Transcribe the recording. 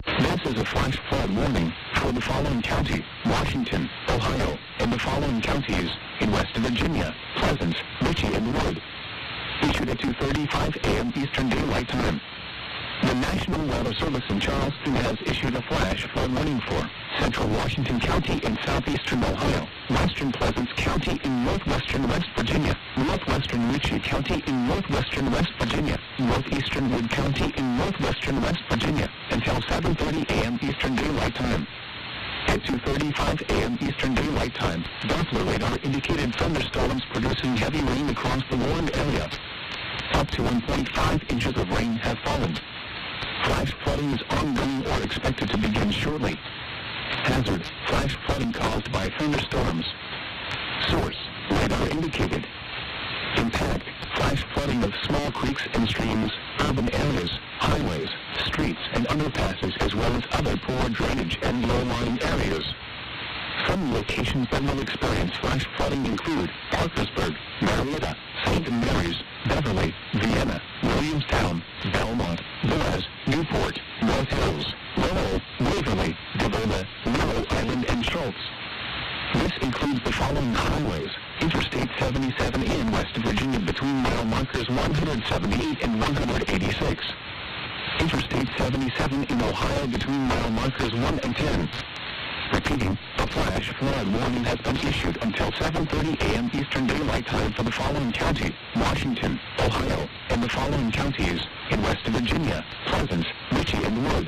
This is a flash flood warning for the following county: Washington, Ohio, and the following counties in West Virginia: Pleasant, Ritchie, and Wood. Issued at 2:35 a.m. Eastern Daylight Time. The National Weather Service in Charleston has issued a flash flood warning for Central Washington County in southeastern Ohio, Western Pleasant County in northwestern West Virginia, northwestern Ritchie County in northwestern West Virginia, northeastern Wood County in northwestern West Virginia, until 7:30 a.m. Eastern Daylight Time. At 2:35 a.m. Eastern Daylight Time, Doppler radar indicated thunderstorms producing heavy rain across the warned area. Up to 1.5 inches of rain have fallen. Flash flooding is ongoing or expected to begin shortly. Hazard: flash flooding caused by thunderstorms. Source: radar indicated. Impact: flash flooding of small creeks and streams, urban areas, highways, streets, and underpasses, as well as other poor drainage and low-lying areas. Some locations that will experience flash flooding include Parkersburg, Marietta, St. Mary's, Beverly, Vienna, Williamstown, Belmont, Boaz, Newport, North Hills, Lowell, Waverly, Devona, Willow Island, and Schultz. This includes the following highways: Interstate 77 in West Virginia between mile markers 178 and 186. Interstate 77 in Ohio between mile markers 1 and 10. Repeating, a flash flood warning has been issued until 7:30 a.m. Eastern Daylight Time for the following county: Washington, Ohio, and the following counties in West Virginia: Pleasant, Ritchie, and Wood.